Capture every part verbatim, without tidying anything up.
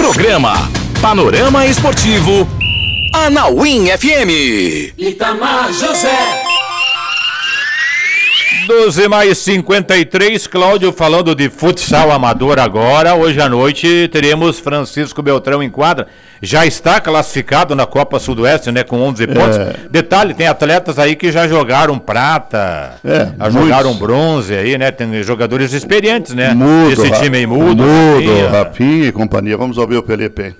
Programa Panorama Esportivo, Anauim F M. Itamar José. doze mais cinquenta e três, Cláudio, falando de futsal amador agora. Hoje à noite teremos Francisco Beltrão em quadra. Já está classificado na Copa Sudoeste, né, com onze pontos. É. Detalhe, tem atletas aí que já jogaram prata, é, já jogaram bronze aí, né? Tem jogadores experientes, né? Mudo, esse time aí mudo. Mudo, Rapinha e companhia. Vamos ouvir o Felipe.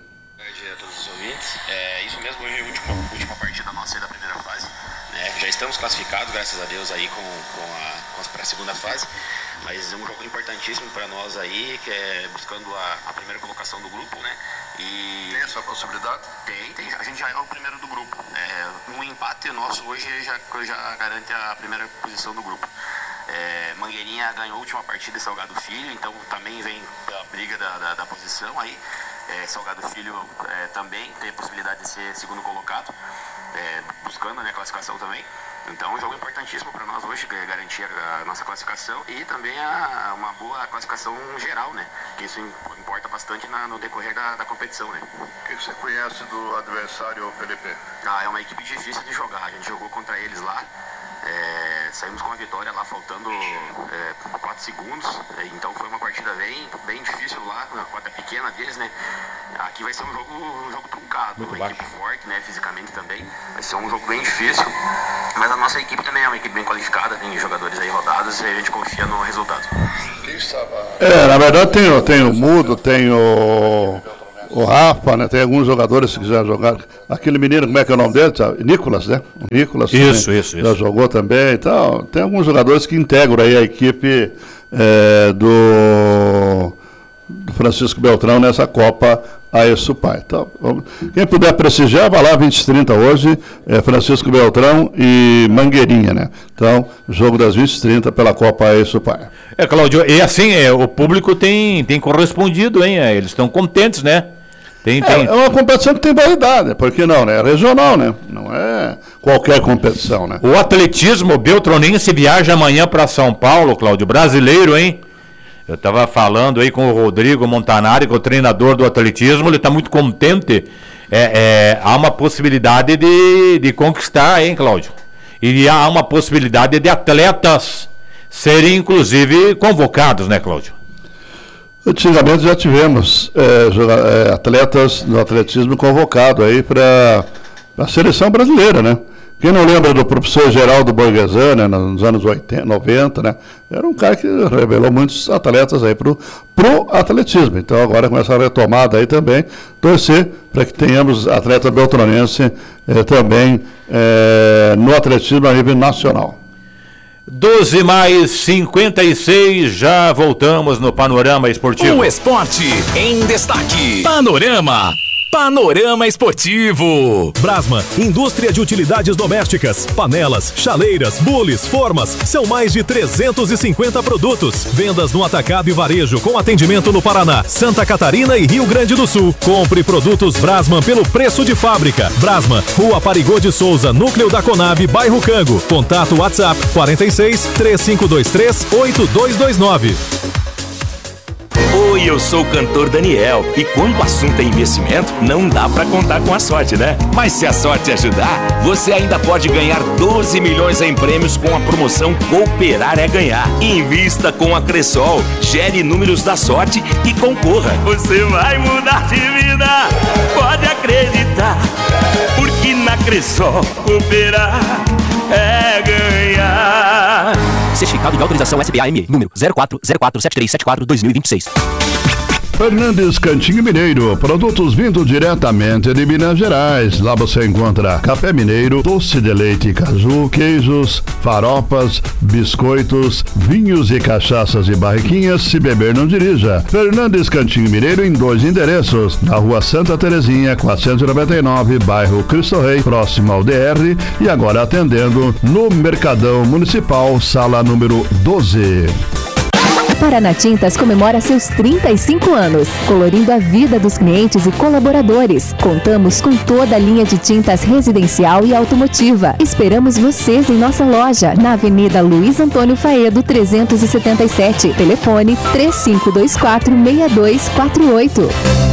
Estamos classificados, graças a Deus, aí com, com a, com a segunda fase, mas é um jogo importantíssimo para nós aí, que é buscando a, a primeira colocação do grupo, né? E tem essa possibilidade? Tem, tem. A gente já é o primeiro do grupo. É, um empate nosso hoje já, já garante a primeira posição do grupo. É, Mangueirinha ganhou a última partida de Salgado Filho, então também vem a briga da, da, da posição aí. É, Salgado Filho é, também tem a possibilidade de ser segundo colocado, é, buscando, né, a classificação também. Então, um jogo importantíssimo para nós hoje, garantir a nossa classificação e também a, uma boa classificação geral, né? Que isso importa bastante na, no decorrer da, da competição, né? O que você conhece do adversário, Felipe? Ah, é uma equipe difícil de jogar. A gente jogou contra eles lá. É, saímos com a vitória lá faltando é, quatro segundos, é, então foi uma partida bem, bem difícil lá, na quadra pequena deles, né? Aqui vai ser um jogo, um jogo truncado, muito uma baixo. Equipe forte, né, fisicamente também, vai ser um jogo bem difícil, mas a nossa equipe também é uma equipe bem qualificada, tem jogadores aí rodados e a gente confia no resultado. Quem estava... É, na verdade tem, tem o Mudo, tem o... O Rafa, né? Tem alguns jogadores que quiserem jogar. Aquele menino, como é que é o nome dele? Nicolas, né? O Nicolas. Isso, também, isso, já isso. jogou também. Então, tem alguns jogadores que integram aí a equipe é, do, do Francisco Beltrão nessa Copa A E S U P A I. Então, vamos, quem puder prestigiar, vai lá, vinte e trinta hoje, é Francisco Beltrão e Mangueirinha, né? Então, jogo das vinte e trinta pela Copa A E S U P A I. É, Cláudio, e assim, é, o público tem, tem correspondido, hein? É, eles estão contentes, né? Tem, tem... É, é uma competição que tem validade, por que não, né? É regional, né? Não é qualquer competição, né? O atletismo beltronense viaja amanhã para São Paulo, Cláudio, brasileiro, hein? Eu estava falando aí com o Rodrigo Montanari, que é o treinador do atletismo, ele está muito contente. É, é, há uma possibilidade de, de conquistar, hein, Cláudio? E há uma possibilidade de atletas serem, inclusive, convocados, né, Cláudio? Antigamente já tivemos é, joga- é, atletas do atletismo convocados aí para a seleção brasileira, né? Quem não lembra do professor Geraldo Borgesan, né, nos anos oitenta, noventa, né? Era um cara que revelou muitos atletas aí pro, pro atletismo. Então agora com essa retomada aí também, torcer para que tenhamos atleta beltronense eh, também eh, no atletismo a nível nacional. doze mais cinquenta e seis, já voltamos no Panorama Esportivo. O esporte em destaque. Panorama. Panorama Esportivo. Brasma, indústria de utilidades domésticas, panelas, chaleiras, bules, formas, são mais de trezentos e cinquenta produtos. Vendas no atacado e varejo com atendimento no Paraná, Santa Catarina e Rio Grande do Sul. Compre produtos Brasman pelo preço de fábrica. Brasman, Rua Parigô de Souza, Núcleo da Conab, bairro Cango. Contato WhatsApp quarenta e seis, três cinco dois três, oito dois dois nove. Oi, eu sou o cantor Daniel e quando o assunto é investimento, não dá pra contar com a sorte, né? Mas se a sorte ajudar, você ainda pode ganhar doze milhões em prêmios com a promoção Cooperar é Ganhar. Invista com a Cressol, gere números da sorte e concorra. Você vai mudar de vida, pode acreditar, porque na Cressol Cooperar é ganhar. Certificado de autorização S B A M, número zero quatro zero quatro sete três sete quatro dois mil e vinte e seis. Fernandes Cantinho Mineiro, produtos vindo diretamente de Minas Gerais. Lá você encontra café mineiro, doce de leite e caju, queijos, faropas, biscoitos, vinhos e cachaças e barriquinhas. Se beber, não dirija. Fernandes Cantinho Mineiro em dois endereços. Na rua Santa Terezinha, quatrocentos e noventa e nove, bairro Cristo Rei, próximo ao D R. E agora atendendo no Mercadão Municipal, sala número doze. Paraná Tintas comemora seus trinta e cinco anos, colorindo a vida dos clientes e colaboradores. Contamos com toda a linha de tintas residencial e automotiva. Esperamos vocês em nossa loja, na Avenida Luiz Antônio Faedo, trezentos e setenta e sete. Telefone três cinco dois quatro, seis dois quatro oito.